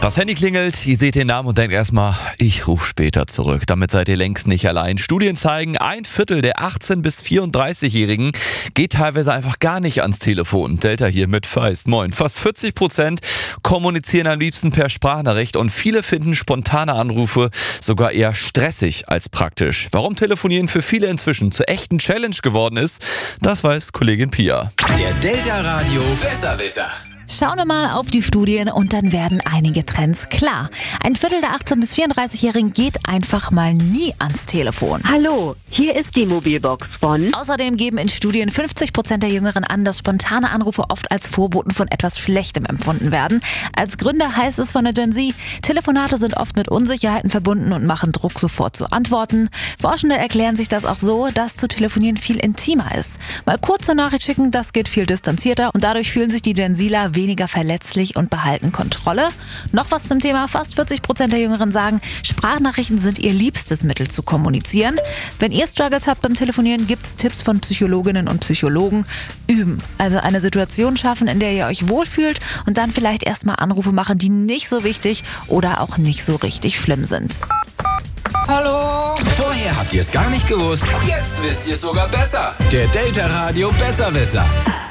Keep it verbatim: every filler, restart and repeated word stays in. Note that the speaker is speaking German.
Das Handy klingelt, ihr seht den Namen und denkt erstmal, ich rufe später zurück. Damit seid ihr längst nicht allein. Studien zeigen, ein Viertel der achtzehn- bis vierunddreißig-Jährigen geht teilweise einfach gar nicht ans Telefon. Delta hier mit Feist. Moin. Fast vierzig Prozent kommunizieren am liebsten per Sprachnachricht und viele finden spontane Anrufe sogar eher stressig als praktisch. Warum Telefonieren für viele inzwischen zur echten Challenge geworden ist, das weiß Kollegin Pia. Der Delta Radio Besserwisser. Schauen wir mal auf die Studien und dann werden einige Trends klar. Ein Viertel der achtzehn- bis vierunddreißig-Jährigen geht einfach mal nie ans Telefon. Hallo, hier ist die Mobilbox von... Außerdem geben in Studien fünfzig Prozent der Jüngeren an, dass spontane Anrufe oft als Vorboten von etwas Schlechtem empfunden werden. Als Gründer heißt es von der Gen Z, Telefonate sind oft mit Unsicherheiten verbunden und machen Druck, sofort zu antworten. Forschende erklären sich das auch so, dass zu telefonieren viel intimer ist. Mal kurz eine Nachricht schicken, das geht viel distanzierter und dadurch fühlen sich die Gen Zler weniger verletzlich und behalten Kontrolle. Noch was zum Thema, fast vierzig Prozent der Jüngeren sagen, Sprachnachrichten sind ihr liebstes Mittel zu kommunizieren. Wenn ihr Struggles habt beim Telefonieren, gibt es Tipps von Psychologinnen und Psychologen. Üben, also eine Situation schaffen, in der ihr euch wohlfühlt und dann vielleicht erstmal Anrufe machen, die nicht so wichtig oder auch nicht so richtig schlimm sind. Hallo! Vorher habt ihr es gar nicht gewusst, jetzt wisst ihr es sogar besser. Der Delta Radio Besserwisser.